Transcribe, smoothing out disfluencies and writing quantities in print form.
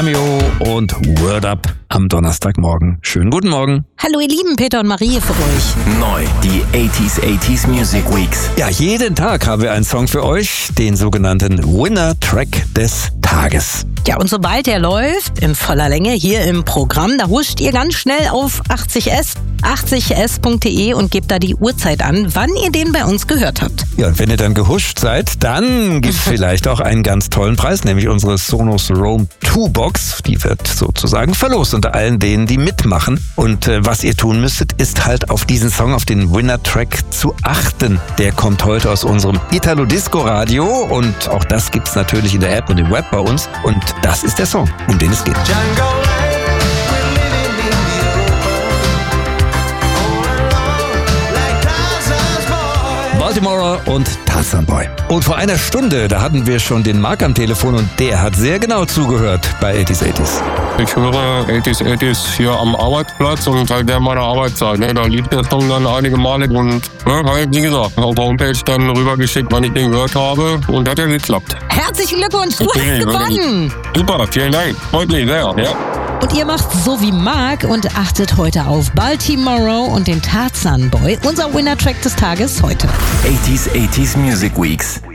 Und Word Up am Donnerstagmorgen. Schönen guten Morgen. Hallo ihr Lieben, Peter und Marie für euch. Neu, die 80s Music Weeks. Ja, jeden Tag haben wir einen Song für euch, den sogenannten Winner-Track des Tages. Ja, und sobald der läuft, in voller Länge hier im Programm, da huscht ihr ganz schnell auf 80s.de und gebt da die Uhrzeit an, wann ihr den bei uns gehört habt. Ja, und wenn ihr dann gehuscht seid, dann gibt's vielleicht auch einen ganz tollen Preis, nämlich unsere Sonos Roam 2 Box. Die wird sozusagen verlost unter allen denen, die mitmachen. Und was ihr tun müsstet, ist halt auf diesen Song, auf den Winner-Track zu achten. Der kommt heute aus unserem Italo-Disco-Radio und auch das gibt's natürlich in der App und im Web bei uns. Und das ist der Song, um den es geht. Baltimore und Tarzan Boy. Und vor einer Stunde, da hatten wir schon den Marc am Telefon und der hat sehr genau zugehört bei 80s. Ich höre 80s hier am Arbeitsplatz und halt während meiner Arbeitszeit. Ne? Da lief der Song dann einige Male und halt, wie gesagt, auf der Homepage dann rübergeschickt, wann ich den gehört habe und hat ja geklappt. Herzlichen Glückwunsch, du hast gewonnen! Super, vielen Dank. Freut mich sehr, ja. Und ihr macht so wie Marc und achtet heute auf Baltimore und den Tarzan Boy, unser Winner-Track des Tages heute. 80s Music Weeks.